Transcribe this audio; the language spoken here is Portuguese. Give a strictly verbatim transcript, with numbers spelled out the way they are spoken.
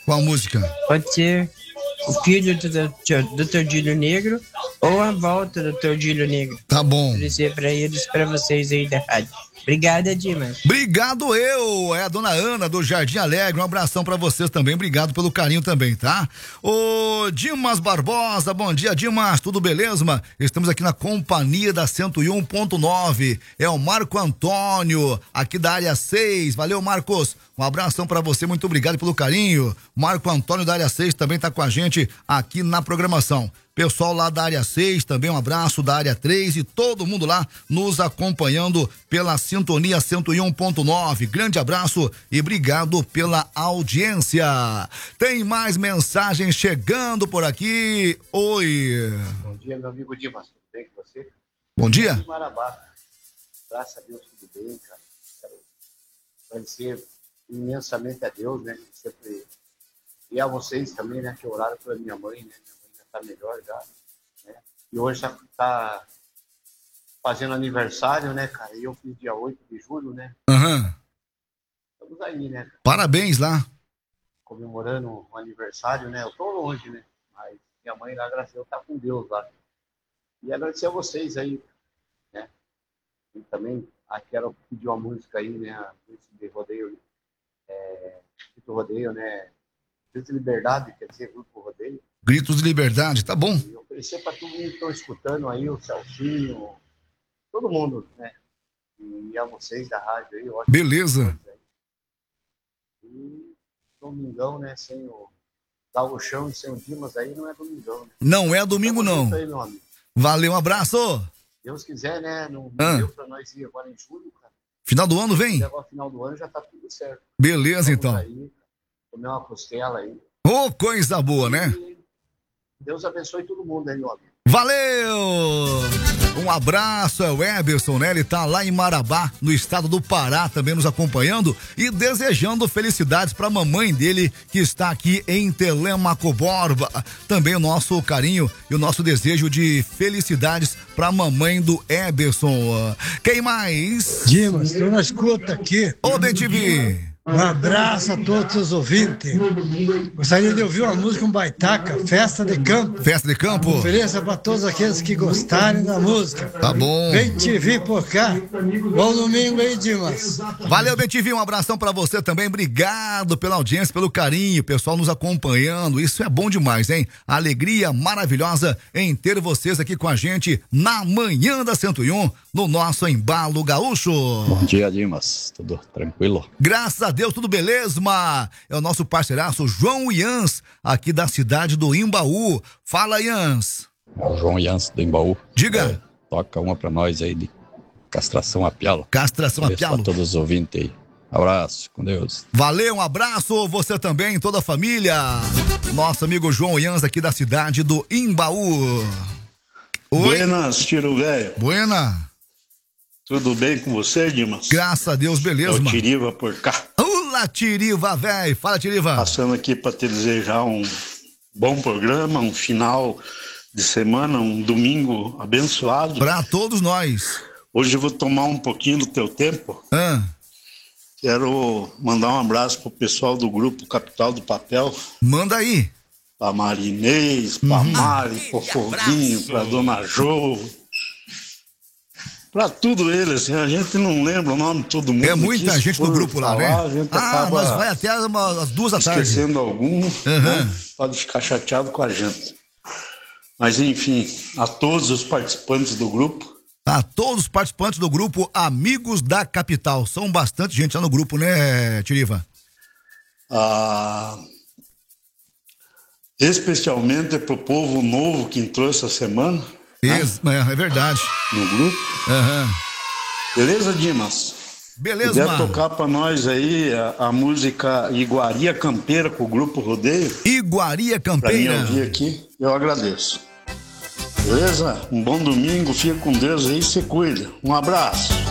Qual música? Pode ser O Filho do, do, do Tordilho Negro ou A Volta do Tordilho Negro. Tá bom. Vou dizer pra eles, pra vocês aí da rádio. Obrigada, Dimas. Obrigado eu, é a dona Ana do Jardim Alegre, um abração pra vocês também, obrigado pelo carinho também, tá? Ô Dimas Barbosa, bom dia Dimas, tudo beleza? Estamos aqui na companhia da cento e um ponto nove, é o Marco Antônio, aqui da área seis, valeu Marcos, um abração pra você, muito obrigado pelo carinho. Marco Antônio da área seis também tá com a gente aqui na programação. Pessoal lá da área seis, também um abraço da área três e todo mundo lá nos acompanhando pela sintonia cento e um ponto nove. Grande abraço e obrigado pela audiência. Tem mais mensagens chegando por aqui. Oi. Bom dia, meu amigo Dimas. Tudo bem com você? Bom dia. Marabá. Graças a Deus, tudo bem, cara. Quero agradecer imensamente a Deus, né? Sempre... E a vocês também, né? Que oraram pela minha mãe, né? Tá melhor já, né? E hoje tá, tá fazendo aniversário, né, cara? E eu fiz dia oito de julho, né? Aham. Uhum. Estamos aí, né, cara? Parabéns lá. Comemorando o aniversário, né? Eu tô longe, né? Mas minha mãe lá, graças a Deus, tá com Deus lá. E agradecer a vocês aí, né? E também ah, quero pedir uma música aí, né? De rodeio, é, Grito Rodeio, né? Grito de Liberdade, quer dizer, Grupo Rodeio. Gritos de Liberdade, tá bom. E oferecer para todo mundo que estão escutando aí, o Celcinho, todo mundo, né? E a vocês da rádio aí. Ótimo. Beleza. E domingão, né? Sem o Gauchão e sem o Dimas aí, não é domingão. Né? Não é domingo, não. Aí, meu amigo. Valeu, um abraço. Deus quiser, né? Não ah. deu para nós ir agora em julho, cara. Final do ano vem? Agora final do ano já tá tudo certo. Beleza, Vamos então. Aí, comer uma costela aí. Ô, oh, coisa boa, né? E Deus abençoe todo mundo aí, meu amigo. Valeu! Um abraço, é o Eberson, né? Ele tá lá em Marabá, no estado do Pará, também nos acompanhando e desejando felicidades pra mamãe dele, que está aqui em Telêmaco Borba. Também o nosso carinho e o nosso desejo de felicidades pra mamãe do Eberson. Quem mais? Dimas, tô na escuta aqui. Ô, D T V! Um abraço a todos os ouvintes. Gostaria de ouvir uma música, um baitaca, Festa de Campo. Festa de Campo? Ofereça para todos aqueles que gostarem da música. Tá bom. Vem te vir por cá. Bom domingo aí, Dimas. Valeu, D T V, um abração para você também. Obrigado pela audiência, pelo carinho, pessoal nos acompanhando. Isso é bom demais, hein? Alegria maravilhosa em ter vocês aqui com a gente na manhã da cento e um, no nosso Embalo Gaúcho. Bom dia, Dimas. Tudo tranquilo? Graças a Deus, tudo beleza? É o nosso parceiraço João Ians, aqui da cidade do Imbaú. Fala, Ians. O João Ians do Imbaú. Diga. É, toca uma pra nós aí de castração a pialo. Castração a pialo. Pra todos os ouvintes aí. Abraço, com Deus. Valeu, um abraço, você também, toda a família. Nosso amigo João Ians, aqui da cidade do Imbaú. Oi. Buenas, tiro velho. Buena. Tudo bem com você, Dimas? Graças a Deus, beleza, é o mano. Tiriva por cá. Olá, Tiriva, velho. Fala, Tiriva. Passando aqui para te desejar um bom programa, um final de semana, um domingo abençoado. Para todos nós. Hoje eu vou tomar um pouquinho do teu tempo. Ah. Quero mandar um abraço pro pessoal do grupo Capital do Papel. Manda aí. Pra Marinês, pra uhum. Mari, pro Foguinho, pra Dona Jo. Pra tudo eles, assim, a gente não lembra o nome de todo mundo. É muita aqui, gente no grupo lá, falar, né? Ah, nós vai até as, as duas da tarde. Esquecendo algum, uhum. né? Pode ficar chateado com a gente. Mas enfim, a todos os participantes do grupo. A todos os participantes do grupo Amigos da Capital. São bastante gente lá no grupo, né, Tiriva? Ah, especialmente pro povo novo que entrou essa semana. Isso, né? É, é verdade. No grupo. Uhum. Beleza, Dimas? Beleza, Quer mano. tocar pra nós aí a, a música Iguaria Campeira com o Grupo Rodeio? Iguaria Campeira. Pra mim ouvir aqui, eu agradeço. Beleza? Um bom domingo, fica com Deus aí, se cuida. Um abraço.